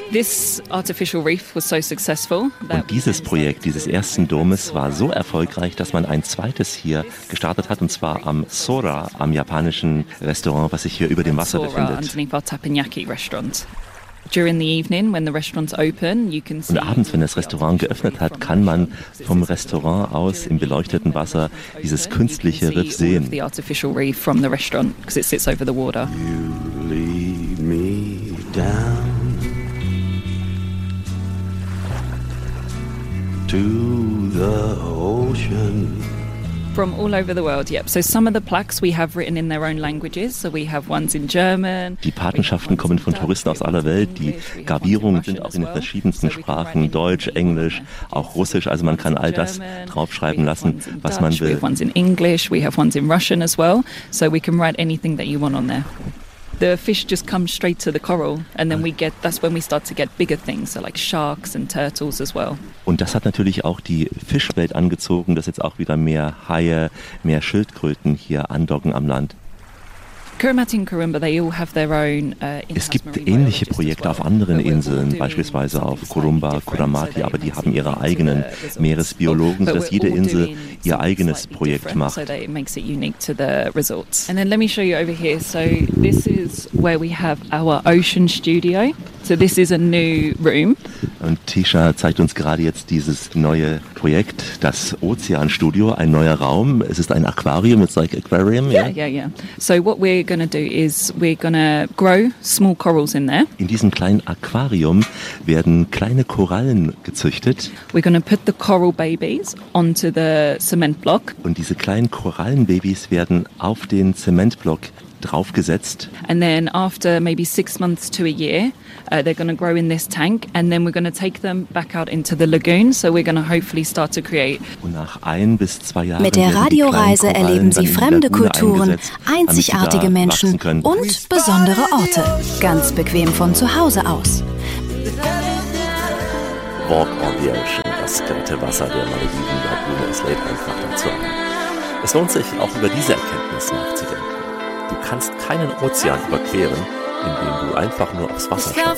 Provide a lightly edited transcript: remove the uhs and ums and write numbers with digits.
This artificial reef was so successful. Und dieses Projekt, dieses ersten Domes, war so erfolgreich, dass man ein zweites hier gestartet hat, und zwar am Sora, am japanischen Restaurant, was sich hier über dem Wasser befindet. Underneath our teppanyaki restaurant. During the evening, when the restaurant's open, you can see. Und abends, wenn das Restaurant geöffnet hat, kann man vom Restaurant aus im beleuchteten Wasser dieses künstliche Riff sehen. The artificial reef from the restaurant because it sits over the water. You lead me down to the ocean. From all over the world, yep. So some of the plaques we have written in their own languages. So we have ones in German. Die Patenschaften kommen von Touristen aus aller Welt. Die Gravierungen sind auch in den verschiedensten Sprachen, Deutsch, Englisch, auch Russisch. Also man kann all das draufschreiben lassen, was man will. We have ones in English, we have ones in Russian as well. So we can write anything that you want on there. The fish just come straight to the coral, and then that's when we start to get bigger things, so like sharks and turtles as well. Und das hat natürlich auch die Fischwelt angezogen, dass jetzt auch wieder mehr Haie, mehr Schildkröten hier andocken am Land. Kiribati und Kurumba, they all have their own Es gibt ähnliche Projekte auf anderen Inseln, beispielsweise auf Kurumba, Kuramati, aber die haben ihre eigenen Meeresbiologen, sodass jede Insel ihr eigenes Projekt macht. So that it makes it unique to the resorts. And then let me show you over here. So this is where we have our ocean studio. So this is a new room. Und Tisha zeigt uns gerade jetzt dieses neue Projekt, das Ozeanstudio, ein neuer Raum. Es ist ein Aquarium, it's like aquarium. Yeah. So what we're going to do is we're going to grow small corals in there. In diesem kleinen Aquarium werden kleine Korallen gezüchtet. We're going to put the coral babies onto the cement block. Und diese kleinen Korallenbabys werden auf den Zementblock draufgesetzt. And then after maybe 6 months to a year, they're going to grow in this tank, and then we're going to take them back out into the lagoon. So we're going to hopefully start to create. Und nach 1 bis 2 Jahren mit der Radioreise erleben Sie fremde Kulturen, einzigartige Menschen und besondere Orte, ganz bequem von zu Hause aus. Walk on the Ocean, das glatte Wasser der Malediven-Lagune, es lädt einfach dazu ein. Es lohnt sich, auch über diese Erkenntnis nachzudenken. Du kannst keinen Ozean überqueren, indem du einfach nur aufs Wasser schaust.